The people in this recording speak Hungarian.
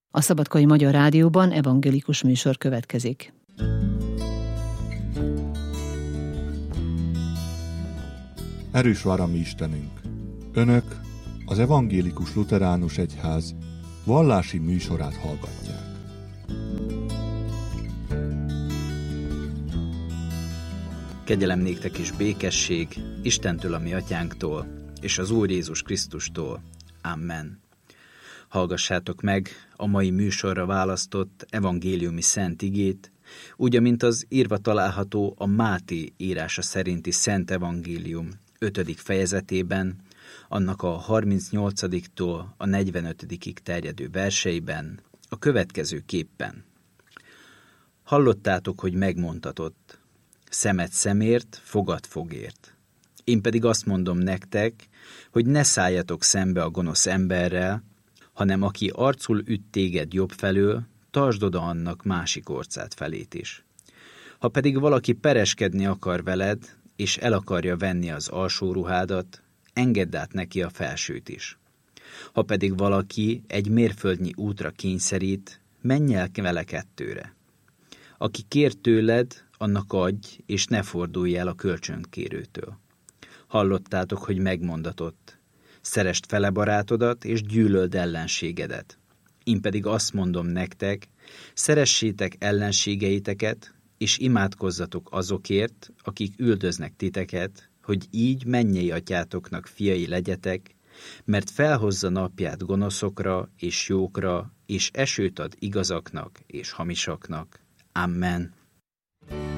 A Szabadkai Magyar Rádióban evangélikus műsor következik. Erős vár a mi Istenünk! Önök az Evangélikus Lutheránus Egyház vallási műsorát hallgatják. Kegyelem néktek és békesség Istentől, a mi atyánktól, és az Úr Jézus Krisztustól. Amen. Hallgassátok meg a mai műsorra választott evangéliumi szent igét, úgy, amint az írva található a Máté írása szerinti Szent Evangélium 5. fejezetében, annak a 38-tól a 45-ig terjedő verseiben, a következő képpen. Hallottátok, hogy megmondtatott, szemed szemért, fogad fogért. Én pedig azt mondom nektek, hogy ne szálljatok szembe a gonosz emberrel, hanem aki arcul üt téged jobb felől, tartsd oda annak másik orcát felét is. Ha pedig valaki pereskedni akar veled, és el akarja venni az alsó ruhádat, engedd át neki a felsőt is. Ha pedig valaki egy mérföldnyi útra kényszerít, menj el vele kettőre. Aki kér tőled, annak adj, és ne fordulj el a kölcsönkérőtől. Hallottátok, hogy megmondatott, szeresd fele barátodat, és gyűlöld ellenségedet. Én pedig azt mondom nektek, szeressétek ellenségeiteket, és imádkozzatok azokért, akik üldöznek titeket, hogy így mennyei atyátoknak fiai legyetek, mert felhozza napját gonoszokra és jókra, és esőt ad igazaknak és hamisaknak. Amen.